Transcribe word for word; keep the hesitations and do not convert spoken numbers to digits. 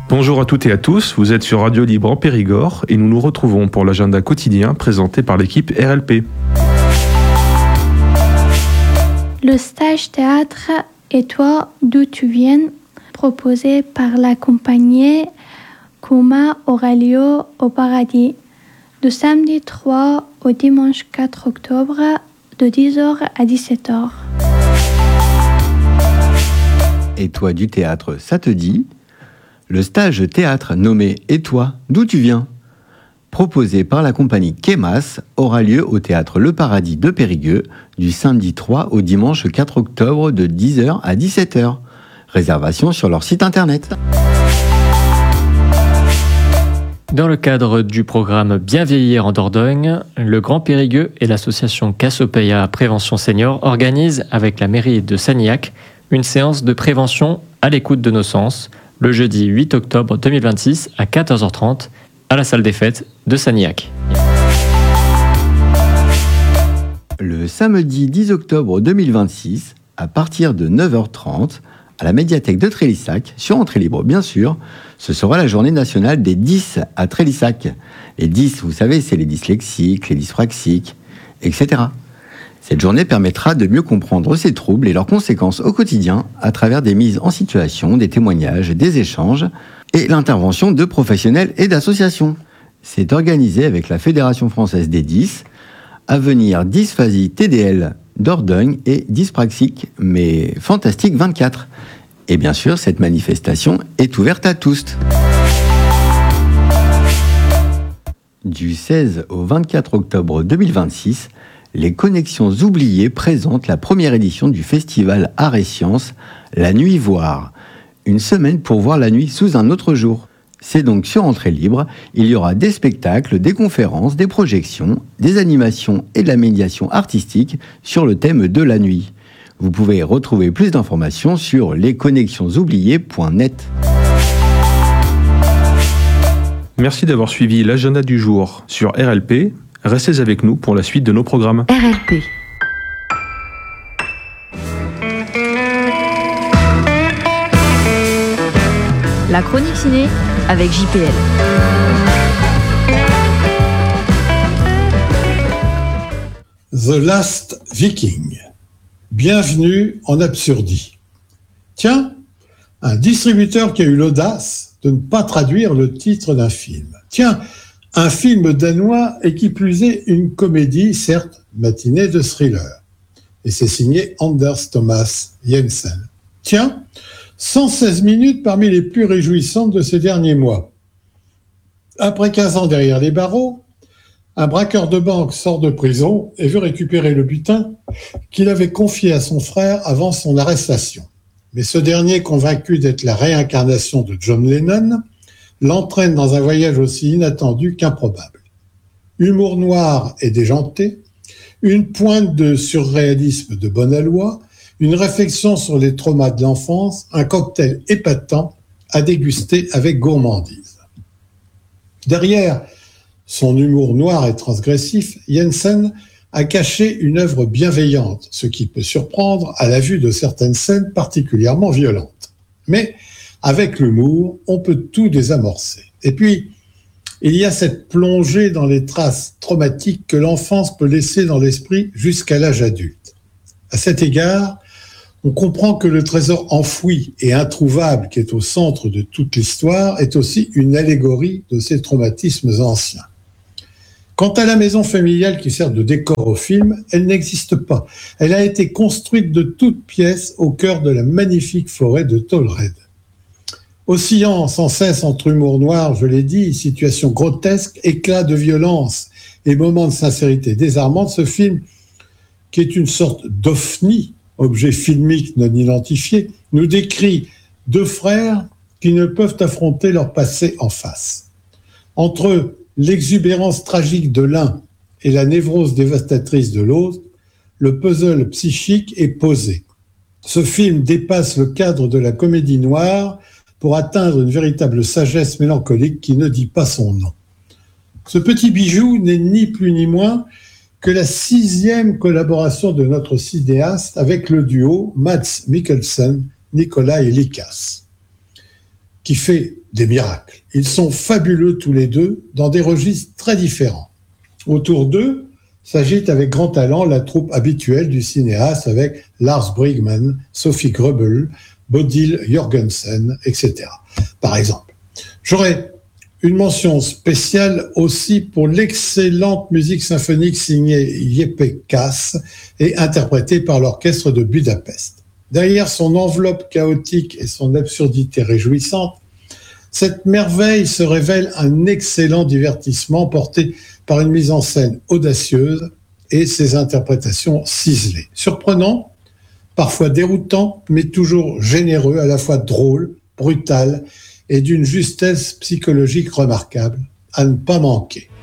Bonjour à toutes et à tous, vous êtes sur Radio Libre en Périgord et nous nous retrouvons pour l'agenda quotidien présenté par l'équipe R L P. Le stage théâtre Et toi, d'où tu viens, proposé par la compagnie Kuma Aurelio au Paradis, du samedi trois au dimanche quatre octobre, de dix heures à dix-sept heures. Et toi du théâtre, ça te dit ? Le stage théâtre nommé Et toi, d'où tu viens ? Proposé par la compagnie Kemas, aura lieu au théâtre Le Paradis de Périgueux du samedi trois au dimanche quatre octobre de dix heures à dix-sept heures. Réservation sur leur site internet. Dans le cadre du programme Bien vieillir en Dordogne, le Grand Périgueux et l'association Cassiopeia Prévention Senior organisent avec la mairie de Sanilhac une séance de prévention à l'écoute de nos sens le jeudi huit octobre deux mille vingt-six à quatorze heures trente à la salle des fêtes de Sanilhac. Le samedi dix octobre deux mille vingt-six, à partir de neuf heures trente, à la médiathèque de Trélissac, sur entrée libre bien sûr, ce sera la journée nationale des dys à Trélissac. Les dys, vous savez, c'est les dyslexiques, les dyspraxiques, et cetera. Cette journée permettra de mieux comprendre ces troubles et leurs conséquences au quotidien à travers des mises en situation, des témoignages, des échanges et l'intervention de professionnels et d'associations. C'est organisé avec la Fédération française des dys, Avenir Dysphasie T D L Dordogne et Dyspraxique, mais Fantastique vingt-quatre. Et bien sûr, cette manifestation est ouverte à tous. Du seize au vingt-quatre octobre deux mille vingt-six, les Connexions Oubliées présentent la première édition du festival Art et Sciences, La Nuit Voir. Une semaine pour voir la nuit sous un autre jour. C'est donc sur entrée libre, il y aura des spectacles, des conférences, des projections, des animations et de la médiation artistique sur le thème de la nuit. Vous pouvez retrouver plus d'informations sur les connexions oubliées point net. Merci d'avoir suivi l'agenda du jour sur R L P. Restez avec nous pour la suite de nos programmes. R L P. La chronique ciné avec J P L. The Last Viking. Bienvenue en Absurdie. Tiens, un distributeur qui a eu l'audace de ne pas traduire le titre d'un film. Tiens, un film danois et qui plus est une comédie, certes, matinée de thriller. Et c'est signé Anders Thomas Jensen. Tiens, cent seize minutes parmi les plus réjouissantes de ces derniers mois. Après quinze ans derrière les barreaux, un braqueur de banque sort de prison et veut récupérer le butin qu'il avait confié à son frère avant son arrestation. Mais ce dernier, convaincu d'être la réincarnation de John Lennon, l'entraîne dans un voyage aussi inattendu qu'improbable. Humour noir et déjanté, une pointe de surréalisme de bonne aloi, une réflexion sur les traumas de l'enfance, un cocktail épatant à déguster avec gourmandise. Derrière son humour noir et transgressif, Jensen a caché une œuvre bienveillante, ce qui peut surprendre à la vue de certaines scènes particulièrement violentes. Mais avec l'humour, on peut tout désamorcer. Et puis, il y a cette plongée dans les traces traumatiques que l'enfance peut laisser dans l'esprit jusqu'à l'âge adulte. À cet égard, on comprend que le trésor enfoui et introuvable qui est au centre de toute l'histoire est aussi une allégorie de ces traumatismes anciens. Quant à la maison familiale qui sert de décor au film, elle n'existe pas. Elle a été construite de toutes pièces au cœur de la magnifique forêt de Tolred. Oscillant sans cesse entre humour noir, je l'ai dit, situation grotesque, éclat de violence et moments de sincérité désarmante, ce film, qui est une sorte d'ovni, objet filmique non identifié, nous décrit deux frères qui ne peuvent affronter leur passé en face. Entre l'exubérance tragique de l'un et la névrose dévastatrice de l'autre, le puzzle psychique est posé. Ce film dépasse le cadre de la comédie noire pour atteindre une véritable sagesse mélancolique qui ne dit pas son nom. Ce petit bijou n'est ni plus ni moins que la sixième collaboration de notre cinéaste avec le duo Mads Mikkelsen, Nikolaj Likas. qui fait des miracles. Ils sont fabuleux tous les deux dans des registres très différents. Autour d'eux s'agite avec grand talent la troupe habituelle du cinéaste avec Lars Brygmann, Sophie Gröbel, Bodil Jørgensen, et cetera. Par exemple, j'aurais une mention spéciale aussi pour l'excellente musique symphonique signée Jeppe Käs et interprétée par l'orchestre de Budapest. Derrière son enveloppe chaotique et son absurdité réjouissante, cette merveille se révèle un excellent divertissement porté par une mise en scène audacieuse et ses interprétations ciselées. Surprenant, parfois déroutant, mais toujours généreux, à la fois drôle, brutal et d'une justesse psychologique remarquable, à ne pas manquer.